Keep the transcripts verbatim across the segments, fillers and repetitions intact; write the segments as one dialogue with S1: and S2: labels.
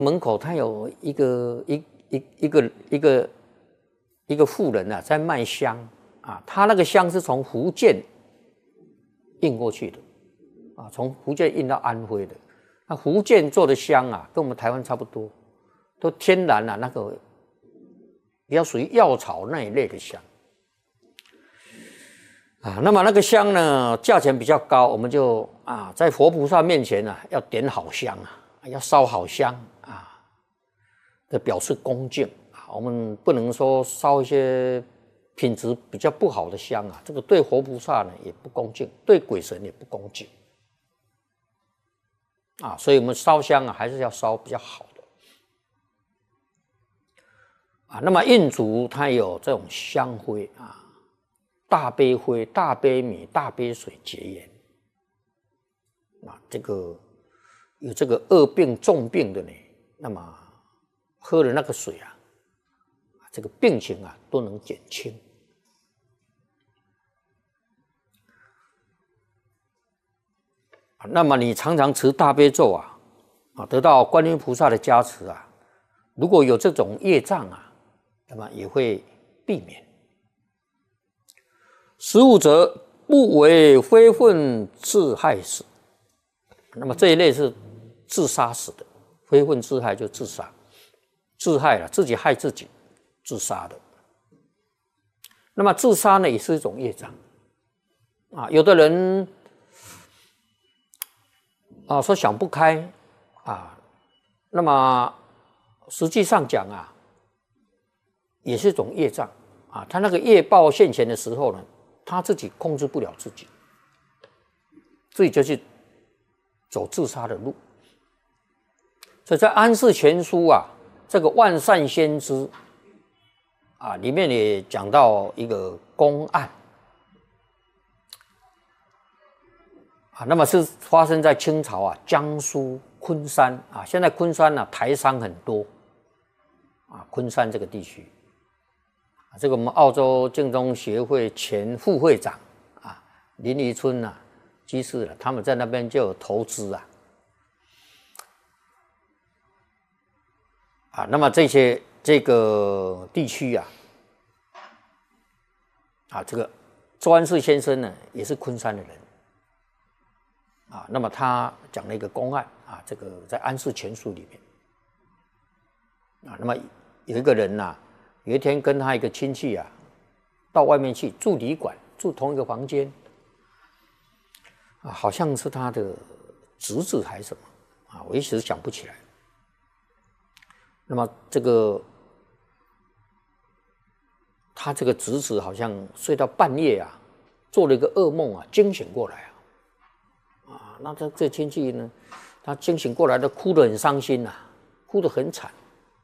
S1: 门口他有一个一一一个一个一个妇人啊，在卖香啊，他那个香是从福建运过去的啊，从福建运到安徽的。那福建做的香啊，跟我们台湾差不多，都天然啊，那个比较属于药草那一类的香啊。那么那个香呢，价钱比较高，我们就啊，在佛菩萨面前啊，要点好香啊，要烧好香啊，的表示恭敬啊。我们不能说烧一些品质比较不好的香啊，这个对佛菩萨呢也不恭敬，对鬼神也不恭敬啊。所以我们烧香啊，还是要烧比较好的啊。那么印度它有这种香灰啊。大杯灰、大杯米、大杯水结缘啊，这个有这个恶病重病的呢，那么喝了那个水啊，这个病情啊都能减轻。那么你常常持大悲咒啊，啊，得到观音菩萨的加持啊，如果有这种业障啊，那么也会避免。十五则不为非分自害死，那么这一类是自杀死的，非分自害就自杀，自害了，自己害自己，自杀的。那么自杀呢，也是一种业障啊。有的人啊说想不开啊，那么实际上讲啊，也是一种业障啊。他那个业报现前的时候呢，他自己控制不了自己，自己就去走自杀的路。所以在《安世全书》啊，这个万善先知啊，里面也讲到一个公案啊，那么是发生在清朝啊，江苏昆山啊，现在昆山呢、啊、台商很多啊，昆山这个地区。这个我们澳洲净宗协会前副会长啊，林宜春啊，居士了，他们在那边就有投资啊，啊，那么这些这个地区啊，啊，这个周安世先生呢，也是昆山的人啊，那么他讲了一个公案啊，这个在《安世全书》里面啊，那么有一个人呐、啊。有一天跟他一个亲戚啊，到外面去住旅馆，住同一个房间啊，好像是他的侄子还是什么啊，我一时想不起来。那么这个他这个侄子好像睡到半夜啊，做了一个噩梦啊，惊醒过来啊，啊，那这这亲戚呢，他惊醒过来的哭得很伤心啊，哭得很惨。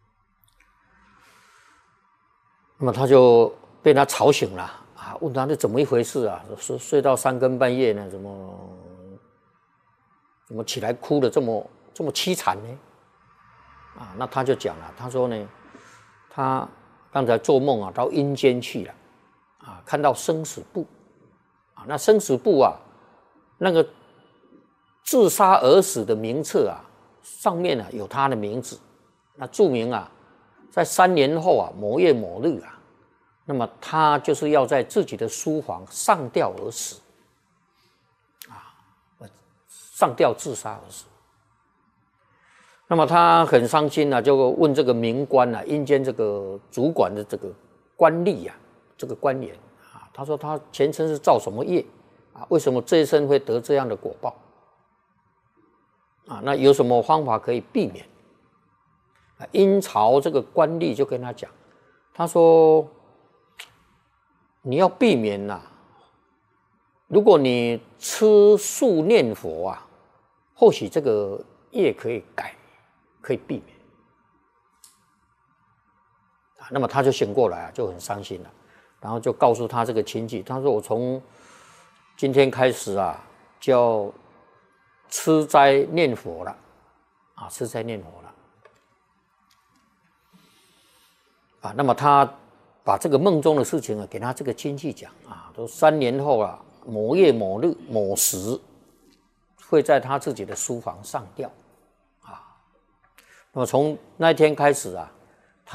S1: 那么他就被他吵醒了啊，问他这怎么一回事啊？说睡到三更半夜呢，怎么怎么起来哭的这么这么凄惨呢？啊，那他就讲了，他说呢，他刚才做梦啊，到阴间去了啊，看到生死簿啊，那生死簿啊，那个自杀而死的名册啊，上面啊有他的名字，那注明啊。在三年后啊，某月某日啊，那么他就是要在自己的书房上吊而死，啊，上吊自杀而死。那么他很伤心啊，就问这个冥官啊，阴间这个主管的这个官吏啊，这个官员啊，他说他前生是造什么业啊？为什么这一生会得这样的果报？啊，那有什么方法可以避免？阴曹这个官吏就跟他讲，他说你要避免呐、啊，如果你吃素念佛啊，或许这个业可以改，可以避免啊。那么他就醒过来啊，就很伤心了，然后就告诉他这个亲戚，他说我从今天开始啊，就要吃斋念佛了啊，吃斋念佛了。啊，那么他把这个梦中的事情啊，给他这个亲戚讲啊，都三年后啊，某月某日某时，会在他自己的书房上吊啊。 那么从那一天开始啊，